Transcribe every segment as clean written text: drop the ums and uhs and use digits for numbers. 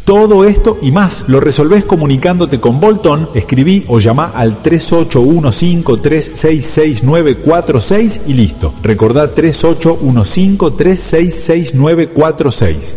Todo esto y más lo resolvés comunicándote con Bolton. Escribí o llamá al 3815366946 y listo. Recordá 3815366946.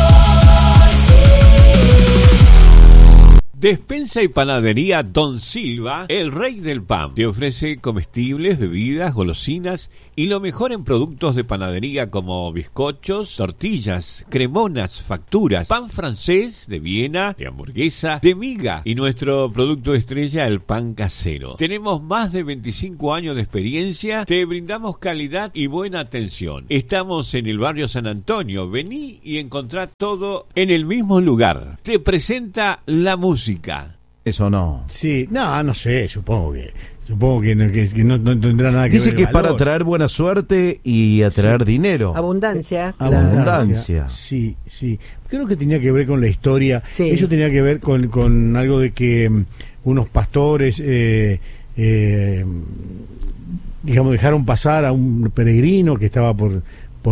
Despensa y panadería Don Silva, el rey del pan. Te ofrece comestibles, bebidas, golosinas y lo mejor en productos de panadería como bizcochos, tortillas, cremonas, facturas, pan francés, de Viena, de hamburguesa, de miga y nuestro producto estrella, el pan casero. Tenemos más de 25 años de experiencia, te brindamos calidad y buena atención. Estamos en el barrio San Antonio, vení y encontrá todo en el mismo lugar. Te presenta la música. Eso no. Sí, no sé, supongo que no tendrá nada que Dice ver. que es para traer buena suerte y atraer dinero. Abundancia. Abundancia. Sí. Creo que tenía que ver con la historia. Sí. Eso tenía que ver con algo de que unos pastores, digamos, dejaron pasar a un peregrino que estaba por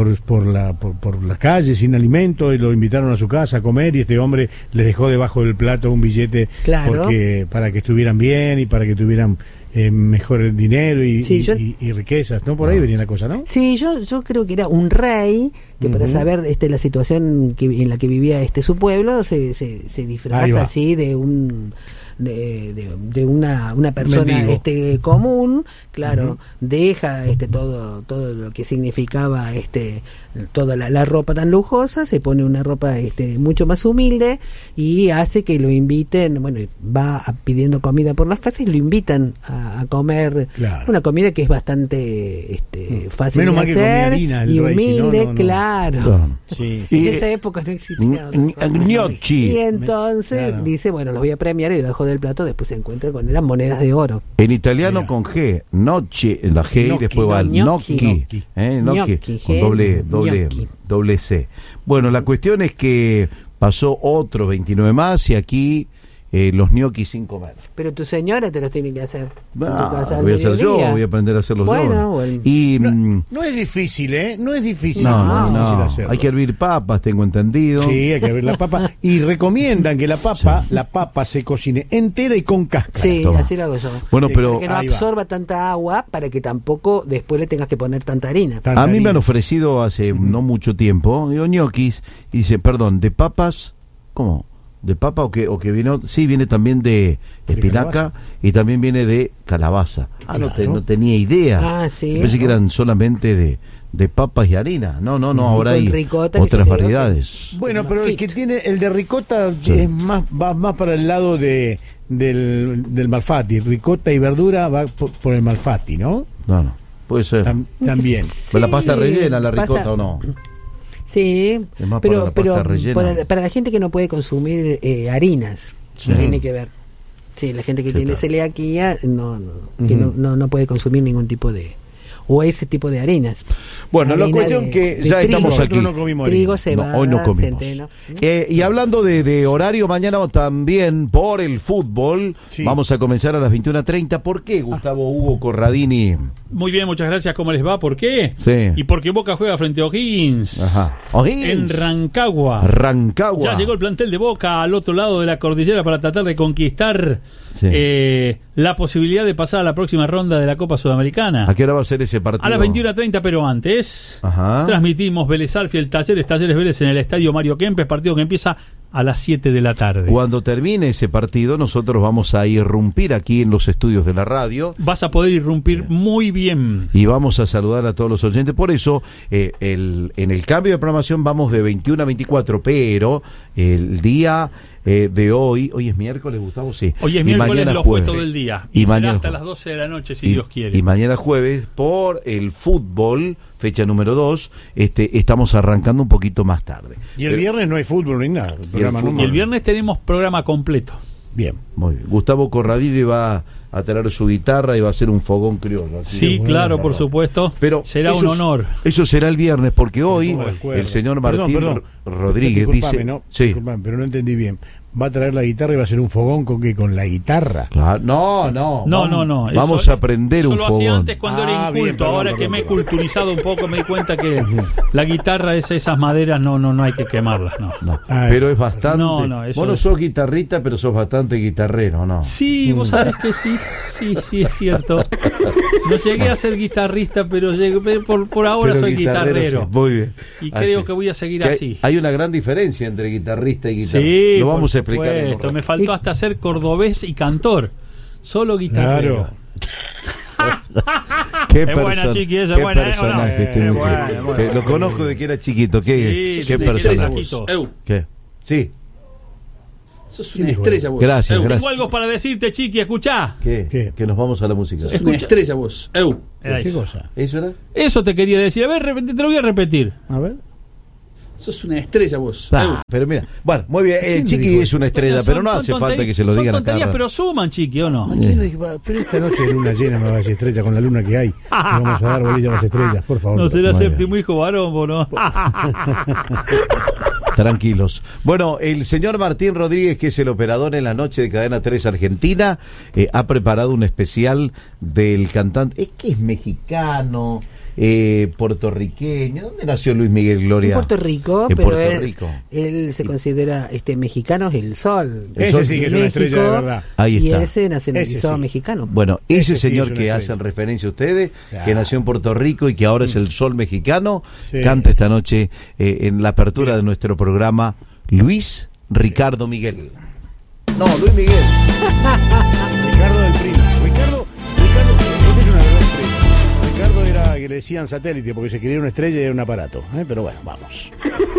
la calle sin alimento y lo invitaron a su casa a comer y este hombre les dejó debajo del plato un billete, claro, para que estuvieran bien y para que tuvieran mejor dinero y riquezas, ¿no? Por ahí venía la cosa, ¿no? Sí, yo creo que era un rey que para saber la situación en la que vivía su pueblo se disfraza así de un de una persona común, claro, deja todo lo que significaba toda la ropa tan lujosa, se pone una ropa mucho más humilde y hace que lo inviten, bueno, va pidiendo comida por las casas y lo invitan a comer, claro, una comida que es bastante fácil de hacer y humilde, claro. Sí. En esa época no existía gnocchi. Y entonces dice, bueno, los voy a premiar, y debajo del plato después se encuentra eran monedas de oro. En italiano con G, noche, la G y después va el gnocchi, con doble C. Bueno, la cuestión es que pasó otro 29 más y aquí los gnocchi sin comer. Pero tu señora te los tiene que hacer. Voy a hacer yo, voy a aprender a hacerlos yo. Bueno. Y no es difícil, No es difícil. No. Hay que hervir papas, tengo entendido. Sí, hay que hervir la papa. Y recomiendan que la papa se cocine entera y con cáscara. Sí, así lo hago yo. Bueno, pero para que no absorba tanta agua, para que tampoco después le tengas que poner tanta harina. A mí me han ofrecido hace no mucho tiempo, digo, ñoquis, y dice, perdón, de papas, ¿cómo? ¿De papa o que vino? Sí, viene también de espinaca y también viene de calabaza. Claro. No tenía idea. Sí. Pensé que eran solamente de papas y harina. No, ahora hay ricota, otras variedades. Bueno, pero el que tiene el de ricota va más para el lado del malfatti. Ricota y verdura va por el malfatti, ¿no? No, puede ser. También. Sí, ¿la pasta rellena la ricota o no? Sí, pero para la gente que no puede consumir harinas, tiene que ver. Sí, la gente que tiene celiaquía no puede consumir ningún tipo o ese tipo de harinas. Bueno, la cuestión que ya estamos aquí. No comimos trigo, cebada, hoy no comimos. centeno. Y hablando de horario, mañana también por el fútbol, vamos a comenzar a las 21:30. ¿Por qué, Gustavo Hugo Corradini? Muy bien, muchas gracias. ¿Cómo les va? ¿Por qué? Sí. Y porque Boca juega frente a O'Higgins. Ajá. O'Higgins. En Rancagua. Ya llegó el plantel de Boca al otro lado de la cordillera para tratar de conquistar la posibilidad de pasar a la próxima ronda de la Copa Sudamericana. ¿A qué hora va a ser ese partido? A las 21:30, pero antes transmitimos Vélez Sarsfield, Talleres Vélez en el Estadio Mario Kempes, partido que empieza a las 7 de la tarde. Cuando termine ese partido, nosotros vamos a irrumpir aquí en los estudios de la radio. Vas a poder irrumpir muy bien. Y vamos a saludar a todos los oyentes. Por eso, en el cambio de programación vamos de 21 a 24, pero el día de hoy es miércoles, Gustavo, sí. Hoy es miércoles, lo fue todo el día. Y mañana hasta las 12 de la noche, si Dios quiere. Y mañana jueves, por el fútbol, fecha número 2, estamos arrancando un poquito más tarde. Y el viernes no hay fútbol ni nada. Y el viernes tenemos programa completo. Bien, muy bien. Gustavo Corradini va a traer su guitarra y va a hacer un fogón criollo. Sí, claro, por supuesto. Pero será un honor. Eso será el viernes, porque hoy el señor Martín Rodríguez dice... Disculpame, pero no entendí bien. va a traer la guitarra y va a hacer un fogón con la guitarra. Claro. No. No. Vamos a aprender un fogón. Eso lo hacía antes cuando era inculto. Bien, perdón, ahora que me he culturizado un poco, me di cuenta que la guitarra es esas maderas, no hay que quemarlas, no. Pero es bastante. Eso vos no sos guitarrista, pero sos bastante guitarrero, ¿no? Sí, vos sabés que sí, es cierto. No llegué a ser guitarrista, pero por ahora soy guitarrero. Sí, muy bien. Y creo que voy a seguir así. Hay una gran diferencia entre guitarrista y guitarrero. Sí, lo vamos a explicar. Esto me faltó hasta ser cordobés y cantor. Solo guitarrero. Qué buena, Chiqui, esa qué buena, personaje. Bueno. Lo conozco de que era chiquito. ¿Qué personaje? ¿Qué? Sí. Sos una estrella vos. Gracias. Tengo algo para decirte, Chiqui, escuchá. ¿Qué? Que nos vamos a la música. Sos una estrella vos. ¿Qué cosa? ¿Eso era? Eso te quería decir. A ver, te lo voy a repetir. A ver. Sos una estrella vos. Pero mira, bueno, muy bien, el Chiqui es una estrella, pero no hace falta que se lo digan acá. Pero suman, Chiqui, ¿o no? Pero esta noche de luna llena me va a decir estrella con la luna que hay. Vamos a dar bolilla a las estrellas, por favor. No será séptimo hijo varón, ¿no? Tranquilos. Bueno, el señor Martín Rodríguez, que es el operador en la noche de Cadena 3 Argentina, ha preparado un especial del cantante. Es que es mexicano, puertorriqueño. ¿Dónde nació Luis Miguel Gloria? En Puerto Rico, en pero Puerto Rico. Él se considera mexicano, es el sol. Ese sí que es una estrella de verdad. Ahí está. Y ese nacionalizó mexicano. Bueno, ese Ese señor sí es que una hacen estrella. referencia a ustedes, Claro. que nació en Puerto Rico y que ahora es el sol mexicano, Sí. canta esta noche en la apertura de nuestro programa Luis Ricardo Miguel. No, Luis Miguel. Ricardo del Primo. Ricardo es una verdad estrella. Ricardo era que le decían satélite porque se quería una estrella y era un aparato. Pero bueno, vamos.